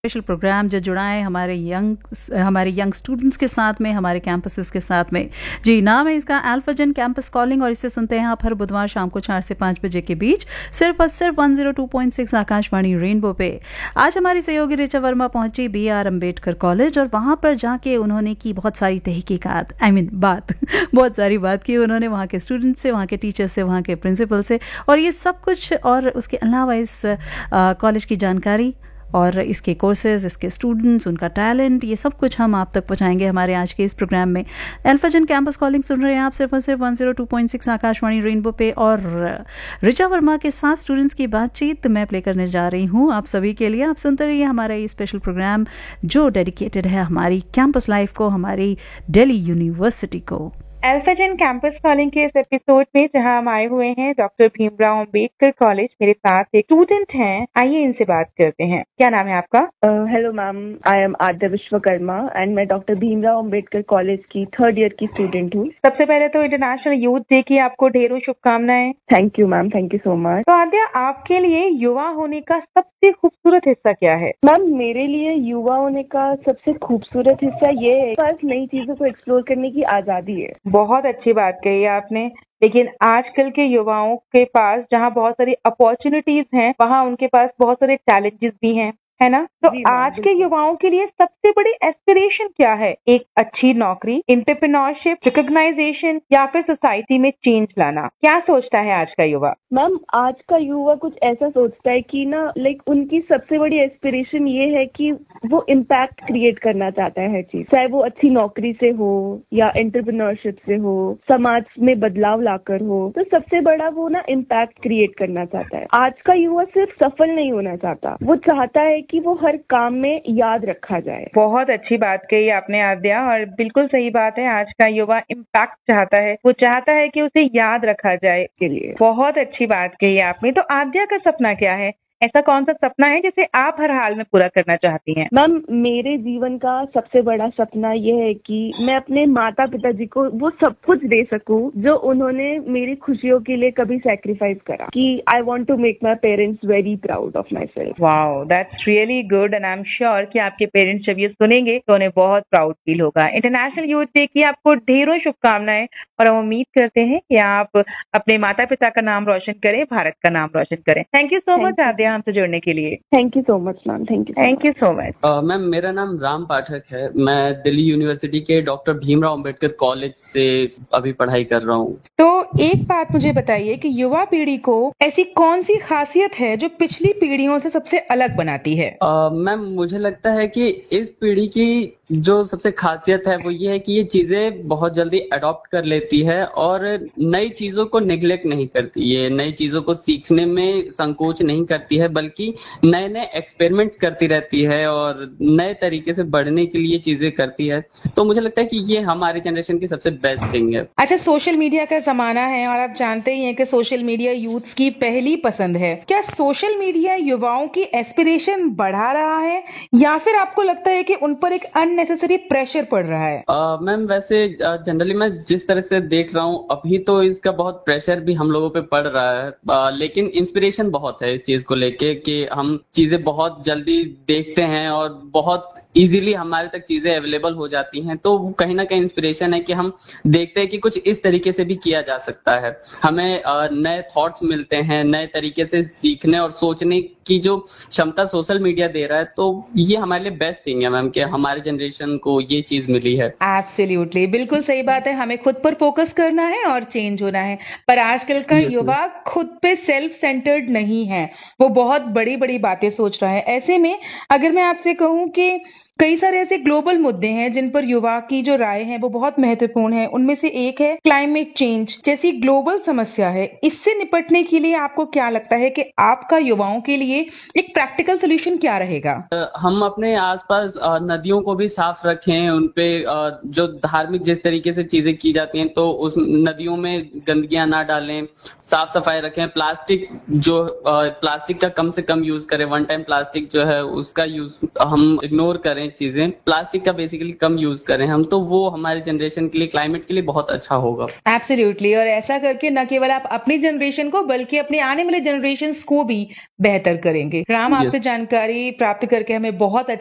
Special programme जो जुड़ा है हमारे यंग स्टूडेंट्स के साथ में, हमारे कैंपसेस के साथ में। जी, नाम है इसका अल्फाजन कैंपस कॉलिंग और इसे सुनते हैं आप हर बुधवार शाम को 4 से 5 बजे के बीच सिर्फ और सिर्फ 102.6 आकाशवाणी रेनबो पे। आज हमारी सहयोगी ऋचा वर्मा पहुंची BR अम्बेडकर कॉलेज और वहां पर जाके उन्होंने की बहुत सारी तहकीकात, बात बहुत सारी बात की उन्होंने वहाँ के स्टूडेंट से, वहाँ के टीचर से, वहाँ के प्रिंसिपल से, और ये सब कुछ और उसके अलावा इस कॉलेज की जानकारी और इसके कोर्सेज, इसके स्टूडेंट्स, उनका टैलेंट, ये सब कुछ हम आप तक पहुंचाएंगे हमारे आज के इस प्रोग्राम में। अल्फाजन कैंपस कॉलिंग सुन रहे हैं आप सिर्फ और सिर्फ 102.6 आकाशवाणी रेनबो पे, और ऋचा वर्मा के साथ स्टूडेंट्स की बातचीत मैं प्ले करने जा रही हूँ आप सभी के लिए। आप सुनते रहिए हमारा ये स्पेशल प्रोग्राम जो डेडिकेटेड है हमारी कैंपस लाइफ को, हमारी दिल्ली यूनिवर्सिटी को। अल्फाजन कैंपस कॉलिंग के इस एपिसोड में जहां हम आए हुए हैं डॉक्टर भीमराव अंबेडकर कॉलेज, मेरे साथ एक स्टूडेंट हैं, आइए इनसे बात करते हैं। क्या नाम है आपका? Hello ma'am, I am Adya Vishwakarma and मैं डॉक्टर भीमराव अंबेडकर कॉलेज की 3rd ईयर की स्टूडेंट हूँ। सबसे पहले तो इंटरनेशनल यूथ डे की आपको ढेरों शुभकामनाएं। Thank you ma'am, thank you so much. तो आद्या, आपके लिए युवा होने का सबसे खूबसूरत हिस्सा क्या है? मैम, मेरे लिए युवा होने का सबसे खूबसूरत हिस्सा ये है, बस नई चीजों को एक्सप्लोर करने की आजादी है। बहुत अच्छी बात कही आपने, लेकिन आजकल के युवाओं के पास जहाँ बहुत सारी अपॉर्चुनिटीज हैं, वहाँ उनके पास बहुत सारे चैलेंजेस भी हैं, है ना? तो आज के युवाओं के लिए सबसे बड़ी एस्पिरेशन क्या है? एक अच्छी नौकरी, एंटरप्रेन्योरशिप, रिकॉग्नाइजेशन, या फिर सोसाइटी में चेंज लाना? क्या सोचता है आज का युवा? मैम, आज का युवा कुछ ऐसा सोचता है कि ना, उनकी सबसे बड़ी एस्पिरेशन ये है कि वो इम्पैक्ट क्रिएट करना चाहता है हर चीज, चाहे वो अच्छी नौकरी से हो या एंटरप्रेन्योरशिप से हो, समाज में बदलाव लाकर हो। तो सबसे बड़ा वो ना इम्पैक्ट क्रिएट करना चाहता है। आज का युवा सिर्फ सफल नहीं होना चाहता, वो चाहता है कि वो हर काम में याद रखा जाए। बहुत अच्छी बात कही आपने आद्या, और बिल्कुल सही बात है। आज का युवा इम्पैक्ट चाहता है, वो चाहता है कि उसे याद रखा जाए के लिए। बहुत अच्छी बात कही आपने। तो आद्या का सपना क्या है? ऐसा कौन सा सपना है जिसे आप हर हाल में पूरा करना चाहती हैं? मैम, मेरे जीवन का सबसे बड़ा सपना यह है कि मैं अपने माता पिताजी को वो सब कुछ दे सकूं जो उन्होंने मेरी खुशियों के लिए कभी सैक्रिफाइस करा। कि I want to make my parents very proud of my self. Wow, that's really good and I am sure कि आपके पेरेंट्स जब ये सुनेंगे तो उन्हें बहुत प्राउड फील होगा। इंटरनेशनल यूथ डे की आपको ढेरों शुभकामनाएं, और हम उम्मीद करते हैं कि आप अपने माता पिता का नाम रोशन करें, भारत का नाम रोशन करें। थैंक यू सो मच आद्या हमसे जुड़ने के लिए। Thank you so much ma'am, thank you so much. Ma'am, मेरा नाम राम पाठक है। मैं दिल्ली यूनिवर्सिटी के डॉक्टर भीमराव अंबेडकर कॉलेज से अभी पढ़ाई कर रहा हूँ। तो एक बात मुझे बताइए कि युवा पीढ़ी को ऐसी कौन सी खासियत है जो पिछली पीढ़ियों से सबसे अलग बनाती है? मैम, मुझे लगता है कि इस पीढ़ी की जो सबसे खासियत है वो ये है कि ये चीजें बहुत जल्दी अडॉप्ट कर लेती है और नई चीजों को निग्लेक्ट नहीं करती। ये नई चीजों को सीखने में संकोच नहीं करती है, बल्कि नए नए एक्सपेरिमेंट्स करती रहती है और नए तरीके से बढ़ने के लिए चीजें करती है। तो मुझे लगता है कि ये हमारे जनरेशन की सबसे बेस्ट थिंग है। अच्छा, सोशल मीडिया का जमाना है और आप जानते ही हैं कि सोशल मीडिया यूथ की पहली पसंद है। क्या सोशल मीडिया युवाओं की एस्पिरेशन बढ़ा रहा है या फिर आपको लगता है कि उन पर एक अननेसेसरी प्रेशर पड़ रहा है? मैम, वैसे जनरली मैं जिस तरह से देख रहा हूँ अभी तो इसका बहुत प्रेशर भी हम लोगों पे पड़ रहा है, लेकिन इंस्पिरेशन बहुत है इस चीज को लेके कि हम चीजें बहुत जल्दी देखते हैं और बहुत इजीली हमारे तक चीजें अवेलेबल हो जाती हैं। तो कहीं ना कहीं इंस्पिरेशन है कि हम देखते हैं कि कुछ इस तरीके से भी किया जा सकता है। हमें नए थॉट्स मिलते हैं, नए तरीके से सीखने और सोचने की जो क्षमता सोशल मीडिया दे रहा है। तो ये हमारे लिए बेस्ट थिंग है मैम कि हमारे जनरेशन को ये चीज मिली है। एब्सोल्युटली, बिल्कुल सही बात है। हमें खुद पर फोकस करना है और चेंज होना है। पर आजकल का युवा खुद पे सेल्फ सेंटर्ड नहीं है, वो बहुत बड़ी बड़ी बातें सोच रहा है। ऐसे में अगर मैं आपसे कहूं कि कई सारे ऐसे ग्लोबल मुद्दे हैं जिन पर युवा की जो राय है वो बहुत महत्वपूर्ण है। उनमें से एक है क्लाइमेट चेंज जैसी ग्लोबल समस्या है। इससे निपटने के लिए आपको क्या लगता है कि आपका युवाओं के लिए एक प्रैक्टिकल सोल्यूशन क्या रहेगा? हम अपने आसपास नदियों को भी साफ रखें, उनपे जो धार्मिक जिस तरीके से चीजें की जाती हैं तो उस नदियों में गंदगियां ना डालें, साफ सफाई रखें। प्लास्टिक का कम से कम यूज करें। वन टाइम प्लास्टिक जो है उसका यूज हम इग्नोर करें। चीजें, प्लास्टिक का बेसिकली कम यूज करें हम, तो वो हमारे जनरेशन के लिए, क्लाइमेट के लिए बहुत अच्छा होगा। एब्सोल्युटली। और ऐसा करके न केवल आप अपनी जनरेशन को बल्कि अपने आने वाले जनरेशन को भी बेहतर करेंगे। राम, आपसे जानकारी प्राप्त करके हमें बहुत